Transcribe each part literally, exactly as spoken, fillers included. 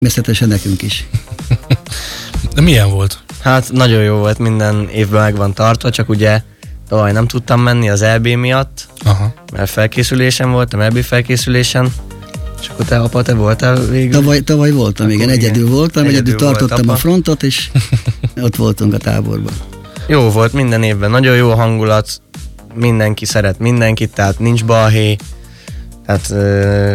természetesen nekünk is. De milyen volt? Hát nagyon jó volt, minden évben meg van tartva, csak ugye tavaly nem tudtam menni az é bé miatt, Aha. mert felkészülésen voltam, é bé felkészülésen, és akkor te, apa, te voltál végül? Tavaly, tavaly voltam, igen, igen, egyedül voltam, egyedül, egyedül tartottam volt, a frontot, és ott voltunk a táborban. Jó volt minden évben, nagyon jó a hangulat, mindenki szeret mindenkit, tehát nincs balhé, tehát ö,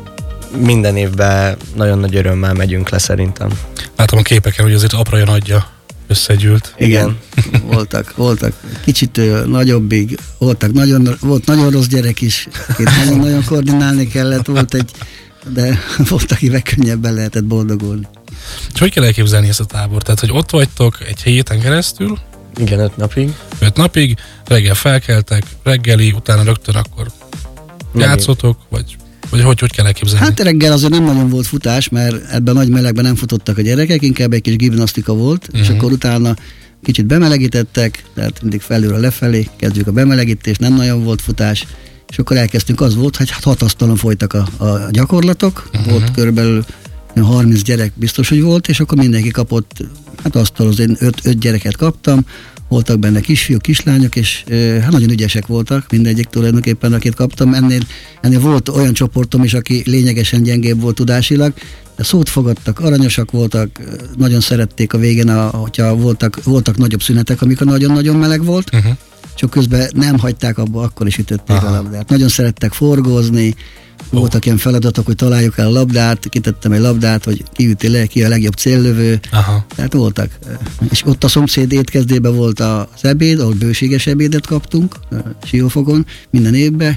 minden évben nagyon nagy örömmel megyünk le szerintem. Látom a képeken, hogy azért Apraja nagyja összegyűlt. Igen. voltak, voltak kicsit ö, nagyobbig, voltak nagyon, volt nagyon rossz gyerek is, akit nagyon-nagyon koordinálni kellett, volt egy, de volt, akivel könnyebben lehetett boldogulni. És hogy kell elképzelni ezt a tábort? Tehát, hogy ott vagytok egy héten keresztül, Igen, öt napig. öt napig, reggel felkeltek, reggeli, utána rögtön akkor játszotok, vagy, vagy hogy, hogy kell elképzelni? Hát reggel azért nem nagyon volt futás, mert ebben a nagy melegben nem futottak a gyerekek, inkább egy kis gimnasztika volt, uh-huh. és akkor utána kicsit bemelegítettek, tehát mindig felülről lefelé, kezdjük a bemelegítést, nem nagyon volt futás, és akkor elkezdtünk, az volt, hogy hát hat asztalon folytak a, a gyakorlatok, uh-huh. volt körülbelül harminc gyerek biztos, hogy volt, és akkor mindenki kapott, hát asztalhoz én öt gyereket kaptam, voltak benne kisfiúk, kislányok, és hát nagyon ügyesek voltak, mindegyik tulajdonképpen, akit kaptam. Ennél, ennél volt olyan csoportom is, aki lényegesen gyengébb volt tudásilag, de szót fogadtak, aranyosak voltak, nagyon szerették a végén, a, hogyha voltak, voltak nagyobb szünetek, amikor nagyon-nagyon meleg volt, uh-huh. csak közben nem hagyták abba, akkor is ütötték Aha. a labdát. Nagyon szerettek forgózni, voltak ilyen feladatok, hogy találjuk el a labdát, kitettem egy labdát, hogy ki üti le, ki a legjobb céllövő. Aha. Tehát voltak. És ott a szomszéd étkezdében volt az ebéd, ahol bőséges ebédet kaptunk, Siófokon, minden évben,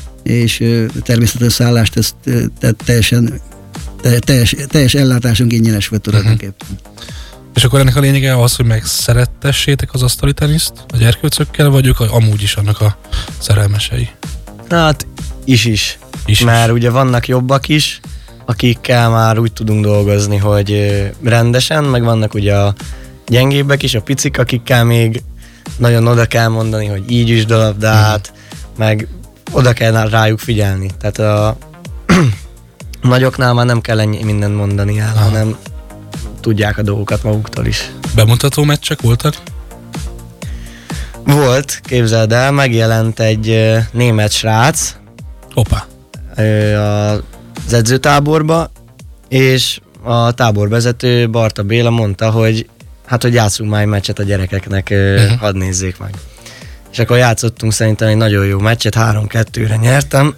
és természetes szállást, ezt teljesen, teljes, teljes ellátásunk ingyenes volt tulajdonképpen. Uh-huh. És akkor ennek a lényege az, hogy megszerettessétek az asztali teniszt a gyerkőcökkel, vagy ők amúgy is annak a szerelmesei? Hát is-is. Is Már is. Ugye vannak jobbak is, akikkel már úgy tudunk dolgozni, hogy rendesen, meg vannak ugye a gyengébbek is, a picik, akikkel még nagyon oda kell mondani, hogy így is labdát, mm. meg oda kell rájuk figyelni. Tehát a nagyoknál már nem kell ennyi mindent mondani el, Aha. hanem tudják a dolgokat maguktól is. Bemutató meccsek voltak? Volt, képzeld el, megjelent egy német srác. Hoppá. Az edzőtáborba, és a táborvezető Barta Béla mondta, hogy hát, hogy játszunk már egy meccset a gyerekeknek, uh-huh. hadd nézzék meg. És akkor játszottunk szerintem egy nagyon jó meccset, három-kettőre nyertem,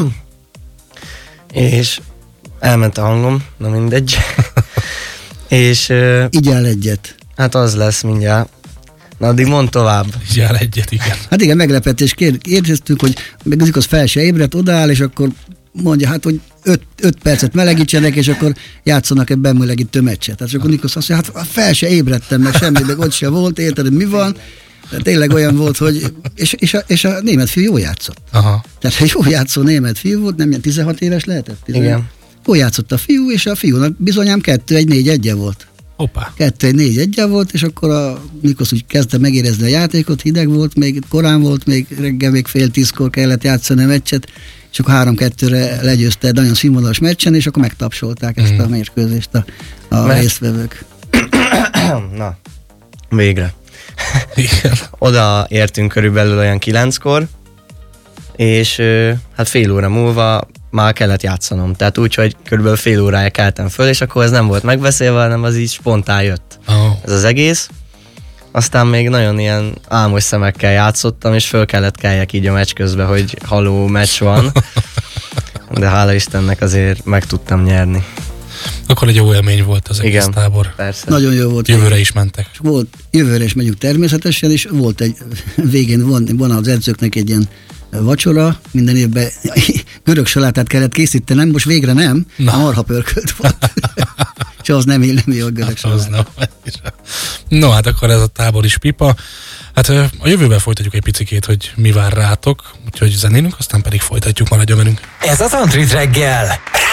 és elment a hangom, na mindegy. és... Igyál egyet. Hát az lesz mindjárt. Na, addig mondd tovább. Igyál egyet, igen. Hát igen, meglepetés, kérdeztük, hogy meg az fel se ébredt, odaáll, és akkor mondja, hát, hogy öt percet melegítsenek, és akkor játszanak egy bemelegítő meccset. Tehát akkor Nikosz azt mondja, hát fel se ébredtem, meg semmi, meg ott se volt, érted, mi van? De tényleg olyan volt, hogy... És, és, a, és a német fiú jól játszott. Aha. Tehát egy jó játszó német fiú volt, nem ilyen tizenhat éves lehetett? tizenhat Igen. Jól játszott a fiú, és a fiúnak bizonyám kettő egy négy egye volt. Hoppá. Kettő egy négy egye volt, és akkor a Nikosz úgy kezdte megérezni a játékot, hideg volt, még korán volt, még reggel még fél tízkor kellett játszani a meccset, és akkor három-kettőre legyőzte egy nagyon színvonalas meccsen, és akkor megtapsolták ezt mm. a mérkőzést a, a Mert... résztvevők. Na, végre. Igen. Oda értünk körülbelül olyan kilenckor, és hát fél óra múlva már kellett játszanom. Tehát úgy, hogy körülbelül fél órája keltem föl, és akkor ez nem volt megbeszélve, hanem az így spontán jött. Oh. Ez az egész. Aztán még nagyon ilyen álmos szemekkel játszottam, és föl kellett keljek így a meccs közben, hogy haló, meccs van. De hála Istennek azért meg tudtam nyerni. Akkor egy jó élmény volt az egész Igen, tábor. Persze. Nagyon jó volt. Jövőre is mentek. Volt, jövőre is megyünk természetesen, és volt egy, végén van, van az edzőknek egy ilyen vacsora, minden évben görög salátát kellett készítenem, most végre nem, Na. marha pörkölt volt. És az nem, nem jó a görög salátát. No, hát akkor ez a tábor is pipa. Hát a jövőben folytatjuk egy picikét, hogy mi vár rátok, úgyhogy zenélünk, aztán pedig folytatjuk, maradjon velünk. Ez az Antrit reggel.